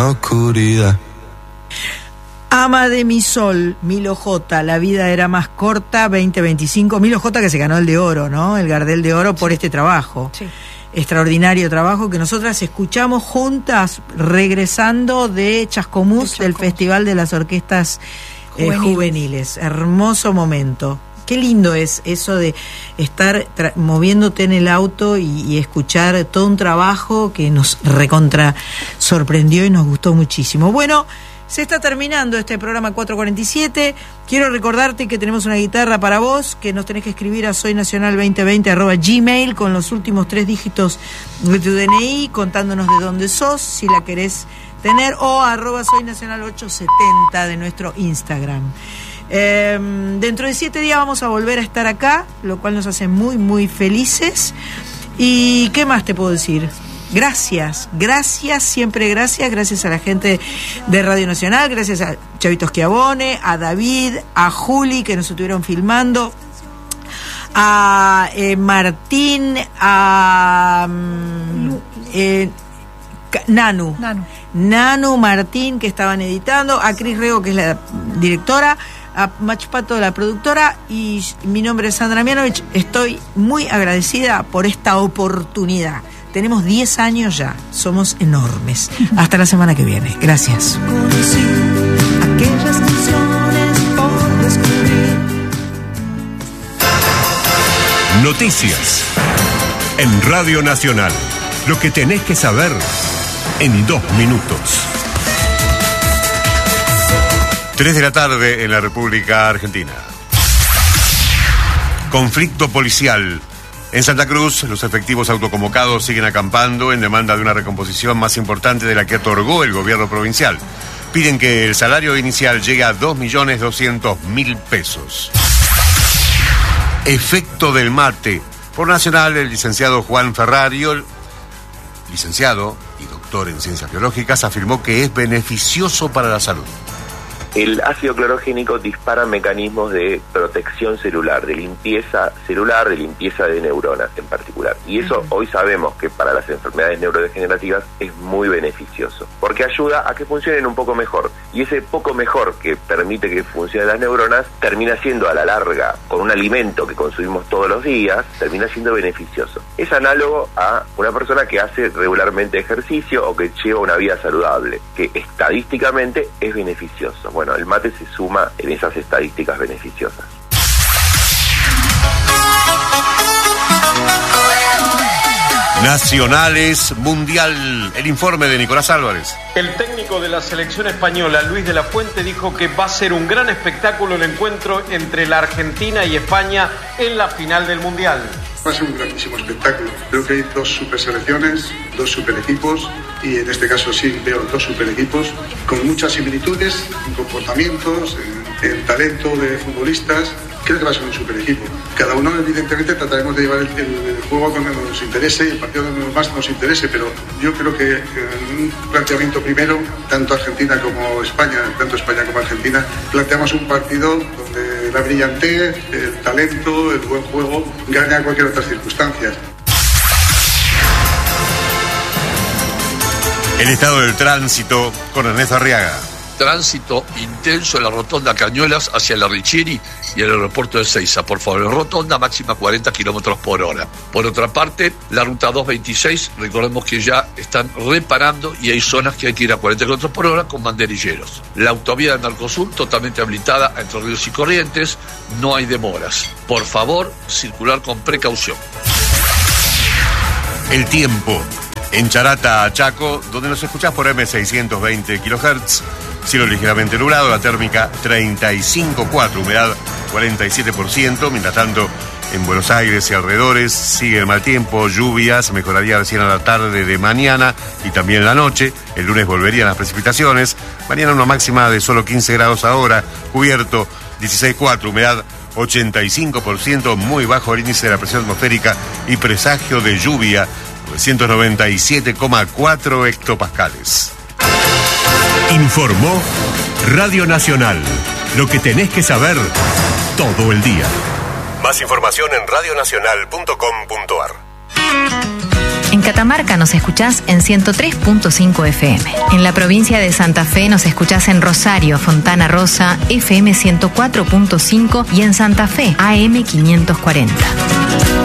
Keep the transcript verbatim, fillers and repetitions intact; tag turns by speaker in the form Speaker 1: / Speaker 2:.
Speaker 1: Oscuridad.
Speaker 2: Ama de mi sol, Milo J, la vida era más corta, veinte veinticinco. Milo J que se ganó el de oro, ¿no? El Gardel de oro por este trabajo. Sí. Extraordinario trabajo que nosotras escuchamos juntas regresando de Chascomús, del Festival de las Orquestas juveniles. Eh, juveniles. Hermoso momento. Qué lindo es eso de estar tra- moviéndote en el auto y, y escuchar todo un trabajo que nos recontra sorprendió y nos gustó muchísimo. Bueno, se está terminando este programa cuatro cuarenta y siete. Quiero recordarte que tenemos una guitarra para vos, que nos tenés que escribir a soynacional veinte veinte arroba gmail con los últimos tres dígitos de tu D N I, contándonos de dónde sos, si la querés tener, o arroba soynacional ochocientos setenta de nuestro Instagram. Eh, dentro de siete días vamos a volver a estar acá, lo cual nos hace muy, muy felices. ¿Y qué más te puedo decir? Gracias, gracias, siempre gracias, gracias a la gente de Radio Nacional, gracias a Chavito Schiavone, a David, a Juli que nos estuvieron filmando, a eh, Martín, a eh, Nanu, Nanu, Nanu, Martín que estaban editando, a Cris Rego que es la directora, a Machpato la productora, y mi nombre es Sandra Mianovich. Estoy muy agradecida por esta oportunidad. Tenemos diez años ya, somos enormes. Hasta la semana que viene. Gracias.
Speaker 3: Noticias en Radio Nacional. Lo que tenés que saber en dos minutos. Tres de la tarde en la República Argentina. Conflicto policial. En Santa Cruz, los efectivos autoconvocados siguen acampando en demanda de una recomposición más importante de la que otorgó el gobierno provincial. Piden que el salario inicial llegue a dos millones doscientos mil pesos. Efecto del mate. Por Nacional, el licenciado Juan Ferrario, licenciado y doctor en ciencias biológicas, afirmó que es beneficioso para la salud.
Speaker 4: El ácido clorogénico dispara mecanismos de protección celular, de limpieza celular, de limpieza de neuronas en particular. Y eso uh-huh. hoy sabemos que para las enfermedades neurodegenerativas es muy beneficioso, porque ayuda a que funcionen un poco mejor. Y ese poco mejor que permite que funcionen las neuronas termina siendo a la larga, con un alimento que consumimos todos los días, termina siendo beneficioso. Es análogo a una persona que hace regularmente ejercicio o que lleva una vida saludable, que estadísticamente es beneficioso. Bueno, el mate se suma en esas estadísticas beneficiosas.
Speaker 3: Nacionales Mundial. El informe de Nicolás Álvarez.
Speaker 5: El técnico de la selección española, Luis de la Fuente, dijo que va a ser un gran espectáculo el encuentro entre la Argentina y España en la final del Mundial.
Speaker 6: Va a ser un grandísimo espectáculo. Creo que hay dos super selecciones, dos super equipos, y en este caso sí veo dos super equipos con muchas similitudes en comportamientos, en, en talento de futbolistas. Creo que va a ser un super equipo. Cada uno, evidentemente, trataremos de llevar el, el, el juego donde nos interese y el partido donde más nos interese, pero yo creo que en un planteamiento primero, tanto Argentina como España, tanto España como Argentina, planteamos un partido donde la brillantez, el talento, el buen juego gane a cualquier otra circunstancia.
Speaker 3: El estado del tránsito con Ernesto Arriaga.
Speaker 7: Tránsito intenso en la rotonda Cañuelas hacia la Richieri y el aeropuerto de Seiza. Por favor, rotonda máxima cuarenta kilómetros por hora. Por otra parte, la ruta doscientos veintiséis, recordemos que ya están reparando y hay zonas que hay que ir a cuarenta kilómetros por hora con banderilleros. La autovía del Mercosur totalmente habilitada entre Ríos y Corrientes, no hay demoras. Por favor, circular con precaución.
Speaker 3: El tiempo. En Charata, Chaco, donde nos escuchás por eme seiscientos veinte kilohertz, cielo ligeramente nublado, la térmica treinta y cinco coma cuatro, humedad cuarenta y siete por ciento. Mientras tanto, en Buenos Aires y alrededores sigue el mal tiempo, lluvias, mejoraría recién a la tarde de mañana y también la noche. El lunes volverían las precipitaciones. Mañana una máxima de solo quince grados ahora, cubierto dieciséis coma cuatro, humedad ochenta y cinco por ciento, muy bajo el índice de la presión atmosférica y presagio de lluvia, novecientos noventa y siete coma cuatro hectopascales. Informó Radio Nacional. Lo que tenés que saber todo el día. Más información en radionacional punto com punto ar.
Speaker 1: En Catamarca nos escuchás en ciento tres punto cinco F M. En la provincia de Santa Fe nos escuchás en Rosario, Fontana Rosa, F M ciento cuatro punto cinco y en Santa Fe, A M quinientos cuarenta.